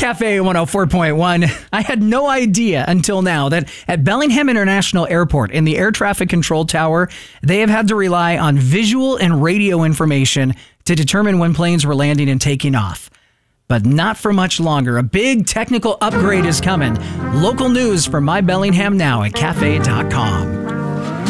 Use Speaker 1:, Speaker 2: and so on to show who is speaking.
Speaker 1: Cafe 104.1. I had no idea until now that at Bellingham International Airport in the air traffic control tower, they have had to rely on visual and radio information to determine when planes were landing and taking off. But not for much longer. A big technical upgrade is coming. Local news from My Bellingham Now at cafe.com.